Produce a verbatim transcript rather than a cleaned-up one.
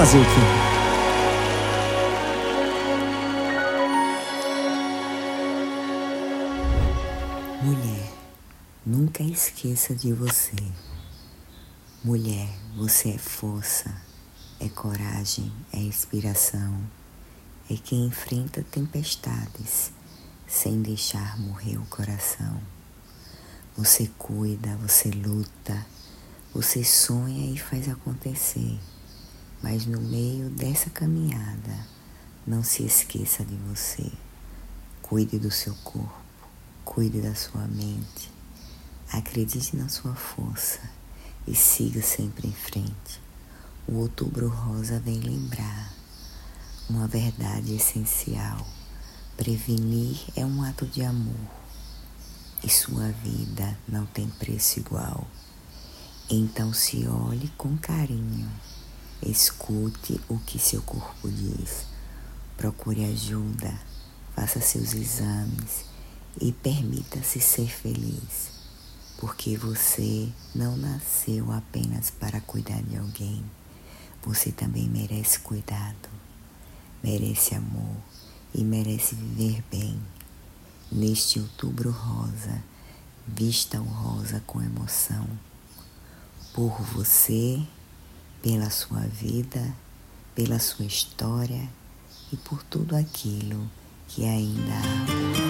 fazer o quê? Mulher, nunca esqueça de você. Mulher, você é força, é coragem, é inspiração, é quem enfrenta tempestades sem deixar morrer o coração. Você cuida, você luta, você sonha e faz acontecer, mas no meio dessa caminhada, não se esqueça de você. Cuide do seu corpo, cuide da sua mente, acredite na sua força e siga sempre em frente. O Outubro Rosa vem lembrar uma verdade essencial. Prevenir é um ato de amor e sua vida não tem preço igual. Então se olhe com carinho, escute o que seu corpo diz, procure ajuda, faça seus exames e permita-se ser feliz, porque você não nasceu apenas para cuidar de alguém, você também merece cuidado, merece amor e merece viver bem. Neste Outubro Rosa, vista o rosa com emoção, por você, pela sua vida, pela sua história e por tudo aquilo que ainda há.